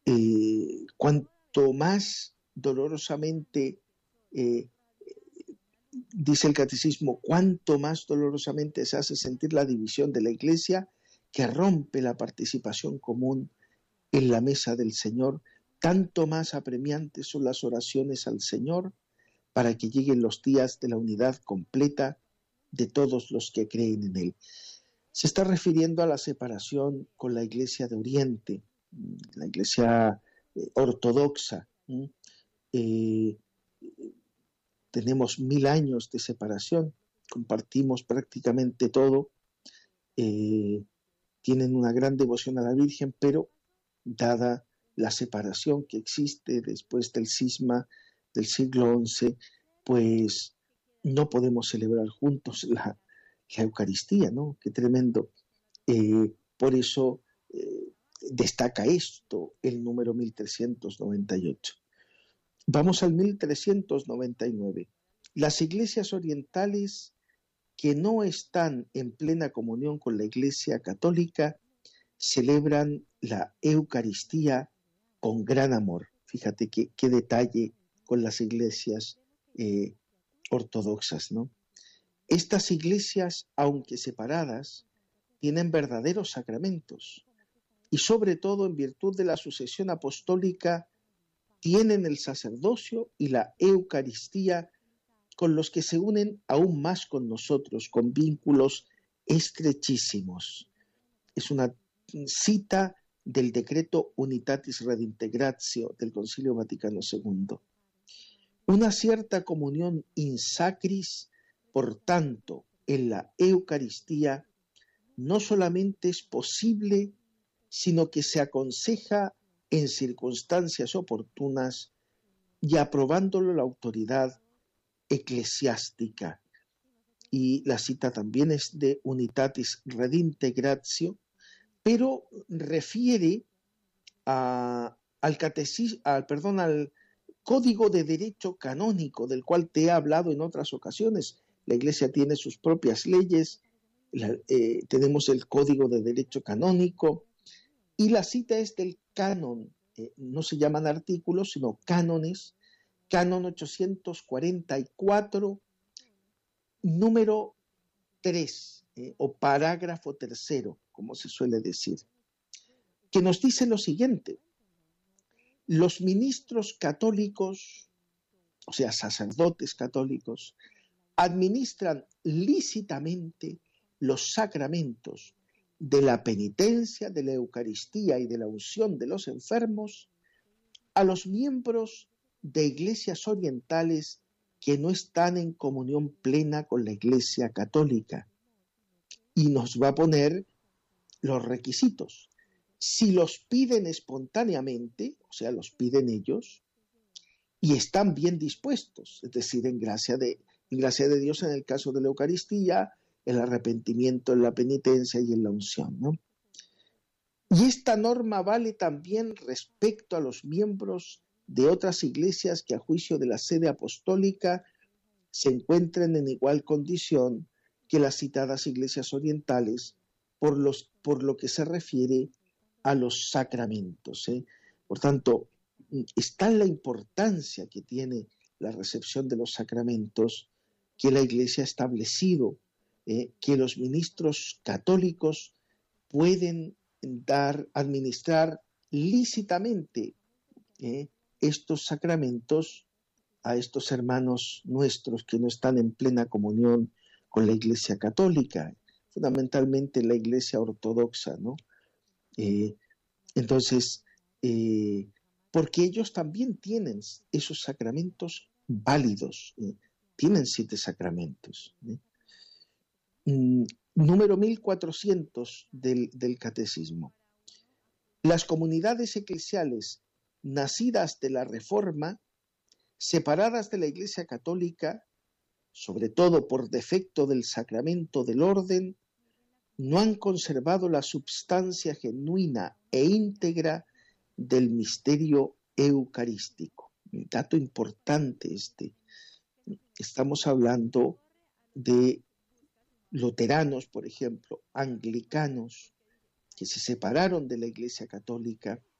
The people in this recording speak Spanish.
Cuanto más dolorosamente, dice el catecismo, cuanto más dolorosamente se hace sentir la división de la Iglesia, que rompe la participación común en la mesa del Señor, tanto más apremiantes son las oraciones al Señor para que lleguen los días de la unidad completa de todos los que creen en Él. Se está refiriendo a la separación con la Iglesia de Oriente, la Iglesia ortodoxa. Tenemos 1000 años de separación, compartimos prácticamente todo, tienen una gran devoción a la Virgen, pero dada la separación que existe después del cisma del siglo XI, pues no podemos celebrar juntos la Eucaristía, ¿no? Qué tremendo. Por eso destaca esto el número 1398. Vamos al 1399. Las iglesias orientales que no están en plena comunión con la Iglesia católica celebran la Eucaristía con gran amor. Fíjate qué detalle con las iglesias ortodoxas, ¿no? Estas iglesias, aunque separadas, tienen verdaderos sacramentos y sobre todo en virtud de la sucesión apostólica tienen el sacerdocio y la Eucaristía con los que se unen aún más con nosotros, con vínculos estrechísimos. Es una cita del decreto Unitatis Redintegratio del Concilio Vaticano II. Una cierta comunión in sacris, por tanto, en la Eucaristía, no solamente es posible, sino que se aconseja en circunstancias oportunas y aprobándolo la autoridad eclesiástica. Y la cita también es de Unitatis Redintegratio, pero refiere al Código de Derecho Canónico, del cual te he hablado en otras ocasiones. La Iglesia tiene sus propias leyes, tenemos el Código de Derecho Canónico, y la cita es del canon, no se llaman artículos, sino cánones, canon 844, número 3, o parágrafo 3, como se suele decir, que nos dice lo siguiente: los ministros católicos, o sea, sacerdotes católicos, administran lícitamente los sacramentos de la penitencia, de la Eucaristía y de la unción de los enfermos a los miembros de iglesias orientales que no están en comunión plena con la Iglesia católica. Y nos va a poner los requisitos. Si los piden espontáneamente, o sea, los piden ellos, y están bien dispuestos, es decir, en gracia de Dios en el caso de la Eucaristía, el arrepentimiento, en la penitencia y en la unción, ¿no? Y esta norma vale también respecto a los miembros de otras iglesias que a juicio de la sede apostólica se encuentren en igual condición que las citadas iglesias orientales por lo que se refiere a los sacramentos, ¿eh? Por tanto, está la importancia que tiene la recepción de los sacramentos que la Iglesia ha establecido, que los ministros católicos pueden administrar lícitamente estos sacramentos a estos hermanos nuestros que no están en plena comunión con la Iglesia católica, fundamentalmente la Iglesia ortodoxa, ¿no? Entonces, porque ellos también tienen esos sacramentos válidos, tienen 7 sacramentos. Número 1400 del Catecismo. Las comunidades eclesiales nacidas de la Reforma, separadas de la Iglesia católica, sobre todo por defecto del sacramento del orden, no han conservado la substancia genuina e íntegra del misterio eucarístico. Un dato importante este. Estamos hablando de luteranos, por ejemplo, anglicanos, que se separaron de la Iglesia católica